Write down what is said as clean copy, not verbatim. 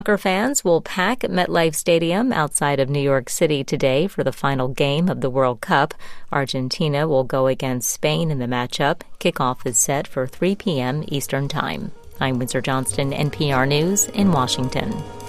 Soccer fans will pack MetLife Stadium outside of New York City today for the final game of the World Cup. Argentina will go against Spain in the matchup. Kickoff is set for 3 p.m. Eastern Time. I'm Windsor Johnston, NPR News in Washington.